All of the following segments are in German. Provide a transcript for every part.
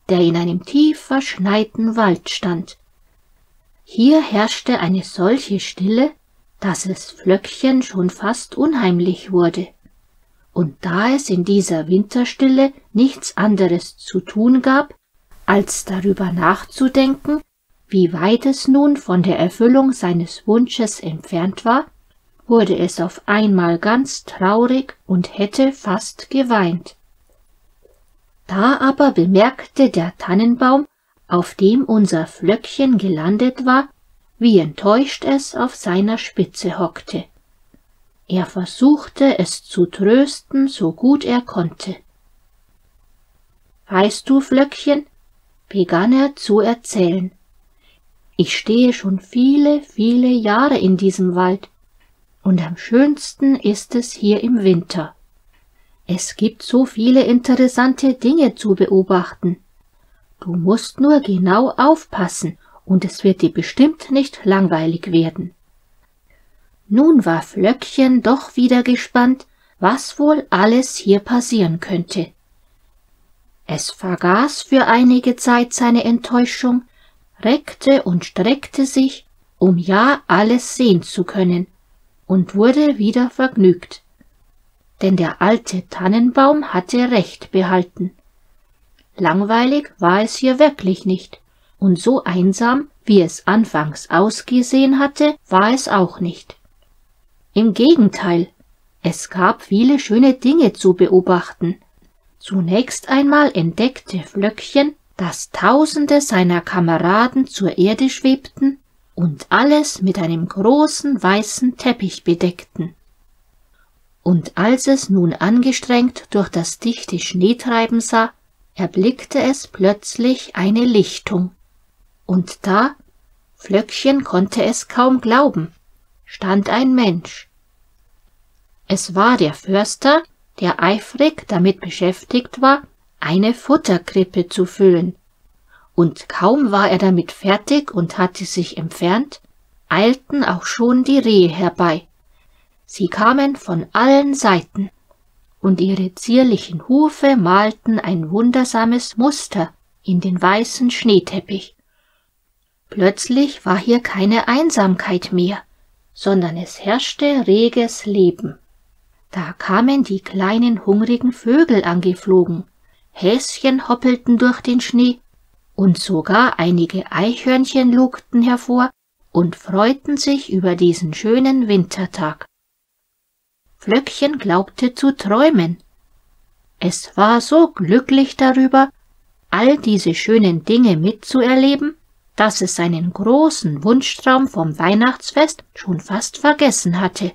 der in einem tief verschneiten Wald stand. Hier herrschte eine solche Stille, dass es Flöckchen schon fast unheimlich wurde. Und da es in dieser Winterstille nichts anderes zu tun gab, als darüber nachzudenken, wie weit es nun von der Erfüllung seines Wunsches entfernt war, wurde es auf einmal ganz traurig und hätte fast geweint. Da aber bemerkte der Tannenbaum, auf dem unser Flöckchen gelandet war, wie enttäuscht es auf seiner Spitze hockte. Er versuchte es zu trösten, so gut er konnte. »Weißt du, Flöckchen«, begann er zu erzählen, »ich stehe schon viele, viele Jahre in diesem Wald, und am schönsten ist es hier im Winter. Es gibt so viele interessante Dinge zu beobachten. Du musst nur genau aufpassen, und es wird dir bestimmt nicht langweilig werden.« Nun war Flöckchen doch wieder gespannt, was wohl alles hier passieren könnte. Es vergaß für einige Zeit seine Enttäuschung, reckte und streckte sich, um ja alles sehen zu können, und wurde wieder vergnügt. Denn der alte Tannenbaum hatte recht behalten. Langweilig war es hier wirklich nicht, und so einsam, wie es anfangs ausgesehen hatte, war es auch nicht. Im Gegenteil, es gab viele schöne Dinge zu beobachten. Zunächst einmal entdeckte Flöckchen, dass Tausende seiner Kameraden zur Erde schwebten und alles mit einem großen weißen Teppich bedeckten. Und als es nun angestrengt durch das dichte Schneetreiben sah, erblickte es plötzlich eine Lichtung. Und da, Flöckchen konnte es kaum glauben, stand ein Mensch. Es war der Förster, der eifrig damit beschäftigt war, eine Futterkrippe zu füllen. Und kaum war er damit fertig und hatte sich entfernt, eilten auch schon die Rehe herbei. Sie kamen von allen Seiten, und ihre zierlichen Hufe malten ein wundersames Muster in den weißen Schneeteppich. Plötzlich war hier keine Einsamkeit mehr, sondern es herrschte reges Leben. Da kamen die kleinen hungrigen Vögel angeflogen, Häschen hoppelten durch den Schnee, und sogar einige Eichhörnchen lugten hervor und freuten sich über diesen schönen Wintertag. Flöckchen glaubte zu träumen. Es war so glücklich darüber, all diese schönen Dinge mitzuerleben, dass es seinen großen Wunschtraum vom Weihnachtsfest schon fast vergessen hatte.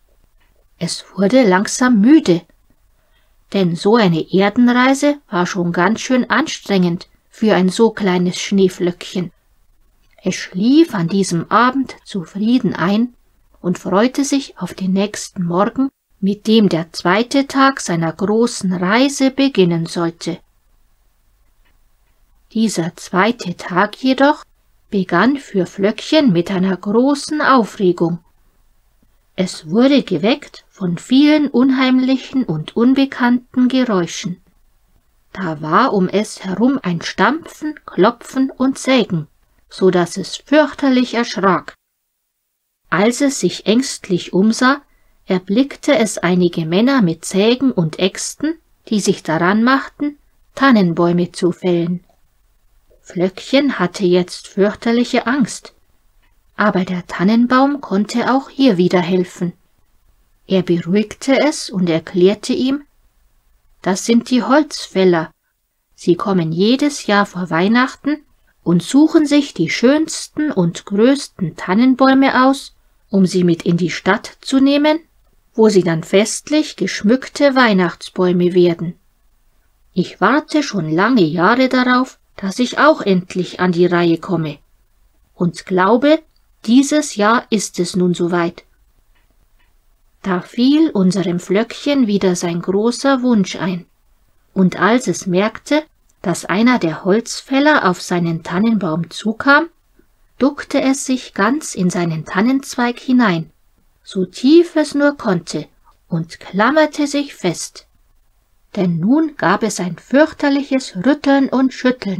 Es wurde langsam müde, denn so eine Erdenreise war schon ganz schön anstrengend für ein so kleines Schneeflöckchen. Es schlief an diesem Abend zufrieden ein und freute sich auf den nächsten Morgen, mit dem der zweite Tag seiner großen Reise beginnen sollte. Dieser zweite Tag jedoch begann für Flöckchen mit einer großen Aufregung. Es wurde geweckt von vielen unheimlichen und unbekannten Geräuschen. Da war um es herum ein Stampfen, Klopfen und Sägen, so dass es fürchterlich erschrak. Als es sich ängstlich umsah, erblickte es einige Männer mit Sägen und Äxten, die sich daran machten, Tannenbäume zu fällen. Flöckchen hatte jetzt fürchterliche Angst, aber der Tannenbaum konnte auch hier wieder helfen. Er beruhigte es und erklärte ihm, das sind die Holzfäller. Sie kommen jedes Jahr vor Weihnachten und suchen sich die schönsten und größten Tannenbäume aus, um sie mit in die Stadt zu nehmen, wo sie dann festlich geschmückte Weihnachtsbäume werden. Ich warte schon lange Jahre darauf, dass ich auch endlich an die Reihe komme, und glaube, dieses Jahr ist es nun soweit. Da fiel unserem Flöckchen wieder sein großer Wunsch ein, und als es merkte, dass einer der Holzfäller auf seinen Tannenbaum zukam, duckte es sich ganz in seinen Tannenzweig hinein, so tief es nur konnte, und klammerte sich fest. Denn nun gab es ein fürchterliches Rütteln und Schütteln